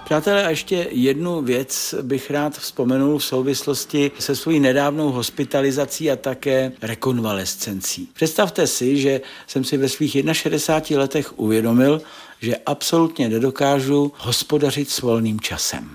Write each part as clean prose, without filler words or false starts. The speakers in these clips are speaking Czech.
Přátelé, a ještě jednu věc bych rád vzpomenul v souvislosti se svou nedávnou hospitalizací a také rekonvalescencí. Představte si, že jsem si ve svých 61 letech uvědomil, že absolutně nedokážu hospodařit s volným časem.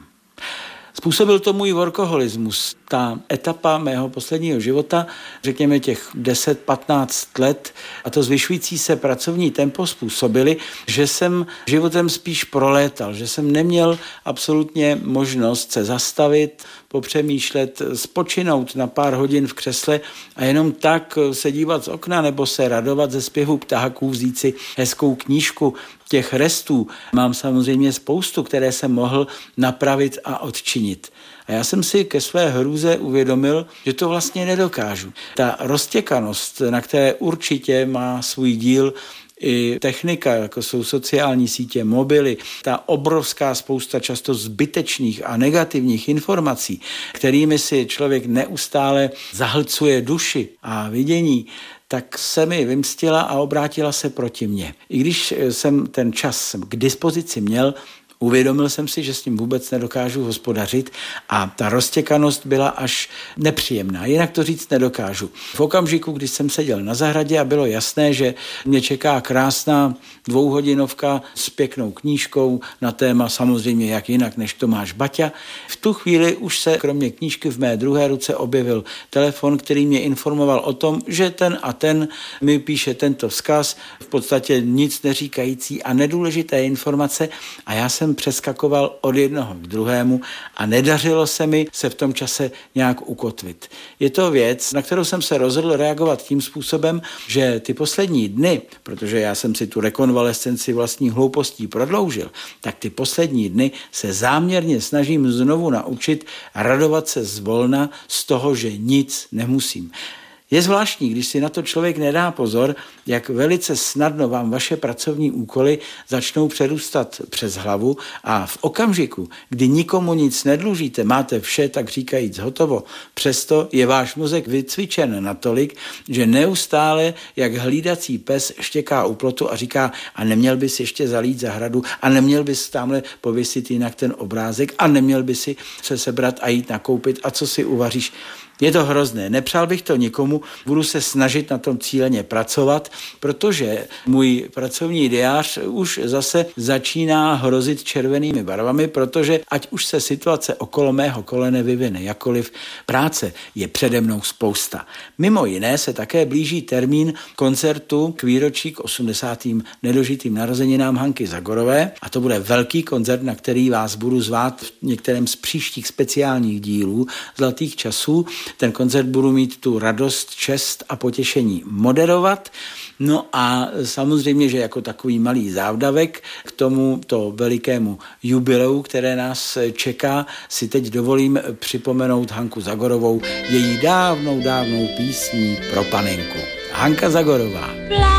Způsobil to můj workoholismus. Ta etapa mého posledního života, řekněme těch 10-15 let, a to zvyšující se pracovní tempo způsobily, že jsem životem spíš prolétal, že jsem neměl absolutně možnost se zastavit, popřemýšlet, spočinout na pár hodin v křesle a jenom tak se dívat z okna nebo se radovat ze zpěvu ptáků, vzít si hezkou knížku. Těch restů mám samozřejmě spoustu, které jsem mohl napravit a odčinit. A já jsem si ke své hrůze uvědomil, že to vlastně nedokážu. Ta roztěkanost, na které určitě má svůj díl i technika, jako jsou sociální sítě, mobily, ta obrovská spousta často zbytečných a negativních informací, kterými si člověk neustále zahlcuje duši a vidění, tak se mi vymstila a obrátila se proti mně. I když jsem ten čas k dispozici měl, uvědomil jsem si, že s tím vůbec nedokážu hospodařit a ta roztěkanost byla až nepříjemná. Jinak to říct nedokážu. V okamžiku, když jsem seděl na zahradě a bylo jasné, že mě čeká krásná 2hodinovka s pěknou knížkou na téma samozřejmě jak jinak než Tomáš Baťa, v tu chvíli už se kromě knížky v mé druhé ruce objevil telefon, který mě informoval o tom, že ten a ten mi píše tento vzkaz, v podstatě nic neříkající a nedůležité informace, a já jsem přeskakoval od jednoho k druhému a nedařilo se mi se v tom čase nějak ukotvit. Je to věc, na kterou jsem se rozhodl reagovat tím způsobem, že ty poslední dny, protože já jsem si tu rekonvalescenci vlastní hloupostí prodloužil, tak ty poslední dny se záměrně snažím znovu naučit radovat se zvolna z toho, že nic nemusím. Je zvláštní, když si na to člověk nedá pozor, jak velice snadno vám vaše pracovní úkoly začnou přerůstat přes hlavu a v okamžiku, kdy nikomu nic nedlužíte, máte vše, tak říkajíc hotovo. Přesto je váš mozek vycvičen natolik, že neustále, jak hlídací pes, štěká u plotu a říká, a neměl bys ještě zalít zahradu, a neměl bys tamhle pověsit jinak ten obrázek, a neměl bys si se sebrat a jít nakoupit, a co si uvaříš. Je to hrozné, nepřál bych to nikomu, budu se snažit na tom cíleně pracovat, protože můj pracovní diář už zase začíná hrozit červenými barvami, protože ať už se situace okolo mého kolene vyvine jakkoliv, práce je přede mnou spousta. Mimo jiné se také blíží termín koncertu k výročí k 80. nedožitým narozeninám Hanky Zagorové a to bude velký koncert, na který vás budu zvát v některém z příštích speciálních dílů Zlatých časů. Ten koncert budu mít tu radost, čest a potěšení moderovat. No a samozřejmě, že jako takový malý závdavek k tomuto velikému jubileu, které nás čeká, si teď dovolím připomenout Hanku Zagorovou, její dávnou písní pro panenku. Hanka Zagorová.